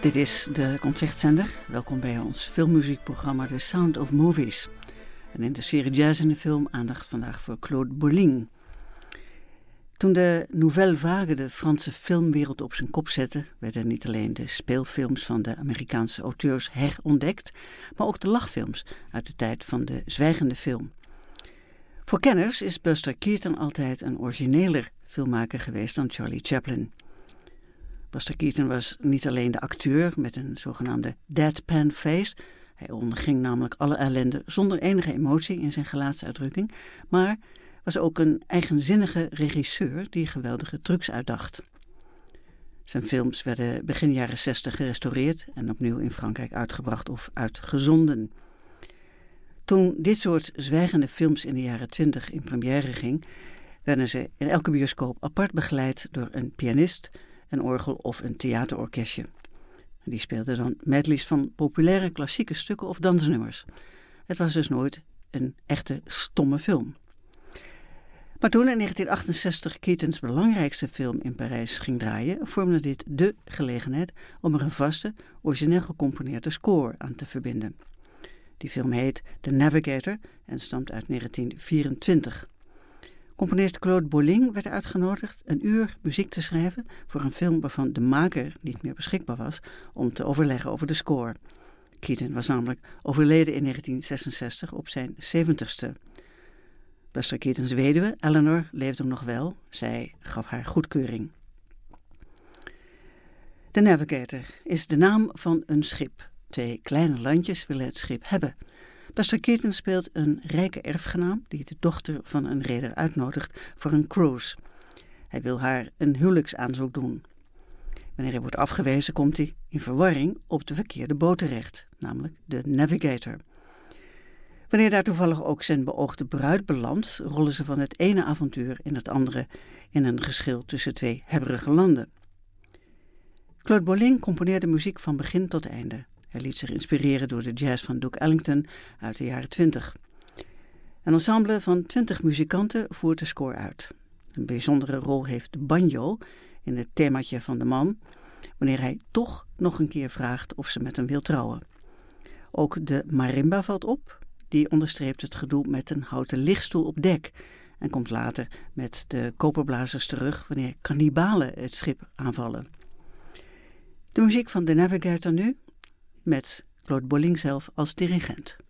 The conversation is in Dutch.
Dit is de Concertzender. Welkom bij ons filmmuziekprogramma The Sound of Movies. En in de serie Jazz in de Film aandacht vandaag voor Claude Bolling. Toen de Nouvelle Vague de Franse filmwereld op zijn kop zette, werden niet alleen de speelfilms van de Amerikaanse auteurs herontdekt, maar ook de lachfilms uit de tijd van de zwijgende film. Voor kenners is Buster Keaton altijd een origineler filmmaker geweest dan Charlie Chaplin. Buster Keaton was niet alleen de acteur met een zogenaamde deadpan face. Hij onderging namelijk alle ellende zonder enige emotie in zijn gelaatsuitdrukking, maar was ook een eigenzinnige regisseur die geweldige trucs uitdacht. Zijn films werden begin jaren 60 gerestaureerd en opnieuw in Frankrijk uitgebracht of uitgezonden. Toen dit soort zwijgende films in de jaren 20 in première ging, werden ze in elke bioscoop apart begeleid door een pianist, een orgel of een theaterorkestje. Die speelden dan medleys van populaire klassieke stukken of dansnummers. Het was dus nooit een echte stomme film. Maar toen in 1968 Keatons belangrijkste film in Parijs ging draaien, vormde dit dé gelegenheid om er een vaste, origineel gecomponeerde score aan te verbinden. Die film heet The Navigator en stamt uit 1924. Componist Claude Bolling werd uitgenodigd een uur muziek te schrijven voor een film waarvan de maker niet meer beschikbaar was om te overleggen over de score. Keaton was namelijk overleden in 1966 op zijn 70ste. Buster Keatons weduwe, Eleanor, leefde nog wel. Zij gaf haar goedkeuring. The Navigator is de naam van een schip. 2 kleine landjes willen het schip hebben. Buster Keaton speelt een rijke erfgenaam die de dochter van een reder uitnodigt voor een cruise. Hij wil haar een huwelijksaanzoek doen. Wanneer hij wordt afgewezen, komt hij in verwarring op de verkeerde boot terecht, namelijk de Navigator. Wanneer daar toevallig ook zijn beoogde bruid belandt, rollen ze van het ene avontuur in het andere in een geschil tussen 2 hebberige landen. Claude Bolling componeerde muziek van begin tot einde. Hij liet zich inspireren door de jazz van Duke Ellington uit de jaren 20. Een ensemble van 20 muzikanten voert de score uit. Een bijzondere rol heeft de banjo in het themaatje van de man, wanneer hij toch nog een keer vraagt of ze met hem wil trouwen. Ook de marimba valt op, die onderstreept het gedoe met een houten lichtstoel op dek en komt later met de koperblazers terug wanneer kannibalen het schip aanvallen. De muziek van The Navigator nu, met Claude Bolling zelf als dirigent.